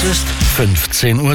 Es ist 15:30 Uhr.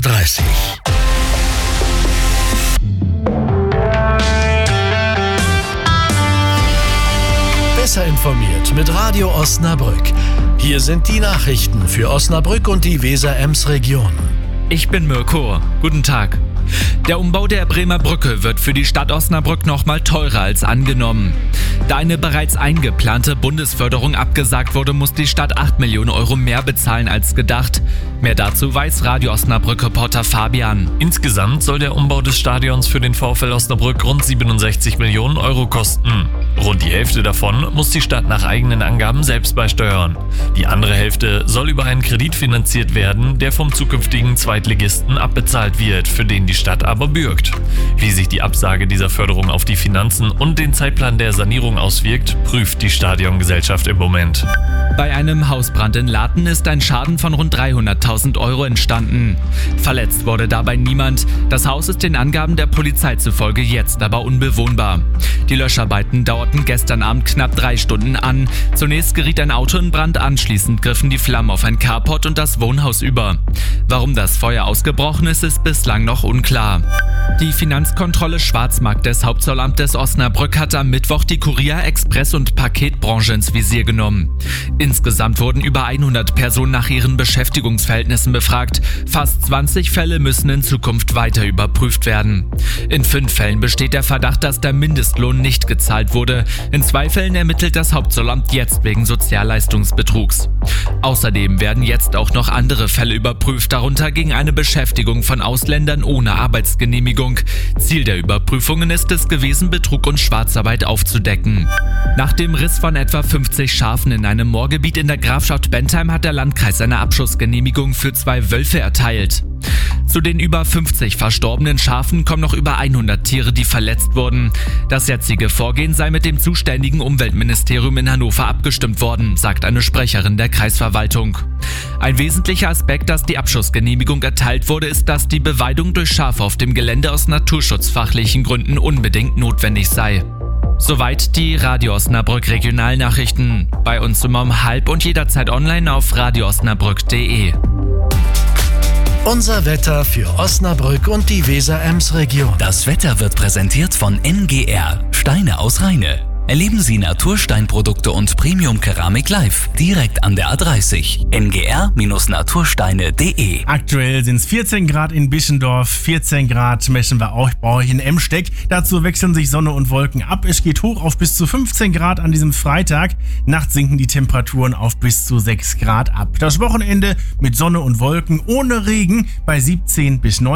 Besser informiert mit Radio Osnabrück. Hier sind die Nachrichten für Osnabrück und die Weser-Ems-Region. Ich bin Mirko. Guten Tag. Der Umbau der Bremer Brücke wird für die Stadt Osnabrück nochmal teurer als angenommen. Da eine bereits eingeplante Bundesförderung abgesagt wurde, muss die Stadt 8 Millionen Euro mehr bezahlen als gedacht. Mehr dazu weiß Radio Osnabrück-Reporter Fabian. Insgesamt soll der Umbau des Stadions für den VfL Osnabrück rund 67 Millionen Euro kosten. Rund die Hälfte davon muss die Stadt nach eigenen Angaben selbst beisteuern. Die andere Hälfte soll über einen Kredit finanziert werden, der vom zukünftigen Zweitligisten abbezahlt wird, für den die Stadt aber bürgt. Wie sich die Absage dieser Förderung auf die Finanzen und den Zeitplan der Sanierung auswirkt, prüft die Stadiongesellschaft im Moment. Bei einem Hausbrand in Laten ist ein Schaden von rund 300.000 Euro entstanden. Verletzt wurde dabei niemand. Das Haus ist den Angaben der Polizei zufolge jetzt aber unbewohnbar. Die Löscharbeiten dauerten gestern Abend knapp 3 Stunden an. Zunächst geriet ein Auto in Brand, anschließend griffen die Flammen auf ein Carport und das Wohnhaus über. Warum das Feuer ausgebrochen ist, ist bislang noch unklar. Die Finanzkontrolle Schwarzmarkt des Hauptzollamtes Osnabrück hat am Mittwoch die Kurier-, Express- und Paketbranche ins Visier genommen. Insgesamt wurden über 100 Personen nach ihren Beschäftigungsverhältnissen befragt. Fast 20 Fälle müssen in Zukunft weiter überprüft werden. In 5 Fällen besteht der Verdacht, dass der Mindestlohn nicht gezahlt wurde. In 2 Fällen ermittelt das Hauptzollamt jetzt wegen Sozialleistungsbetrugs. Außerdem werden jetzt auch noch andere Fälle überprüft, darunter gegen eine Beschäftigung von Ausländern ohne Arbeitsgenehmigung. Ziel der Überprüfungen ist es gewesen, Betrug und Schwarzarbeit aufzudecken. Nach dem Riss von etwa 50 Schafen in einem Moorgebiet in der Grafschaft Bentheim hat der Landkreis eine Abschussgenehmigung für 2 Wölfe erteilt. Zu den über 50 verstorbenen Schafen kommen noch über 100 Tiere, die verletzt wurden. Das jetzige Vorgehen sei mit dem zuständigen Umweltministerium in Hannover abgestimmt worden, sagt eine Sprecherin der Kreisverwaltung. Ein wesentlicher Aspekt, dass die Abschussgenehmigung erteilt wurde, ist, dass die Beweidung durch Schafe auf dem Gelände aus naturschutzfachlichen Gründen unbedingt notwendig sei. Soweit die Radio Osnabrück Regionalnachrichten. Bei uns immer um 12:30 und jederzeit online auf radioosnabrück.de. Unser Wetter für Osnabrück und die Weser-Ems-Region. Das Wetter wird präsentiert von NGR, Steine aus Rheine. Erleben Sie Natursteinprodukte und Premium-Keramik live, direkt an der A30. ngr-natursteine.de. Aktuell sind es 14 Grad in Bischendorf, 14 Grad messen wir auch bei euch in Emsteck. Dazu wechseln sich Sonne und Wolken ab. Es geht hoch auf bis zu 15 Grad an diesem Freitag. Nachts sinken die Temperaturen auf bis zu 6 Grad ab. Das Wochenende mit Sonne und Wolken ohne Regen bei 17 bis 19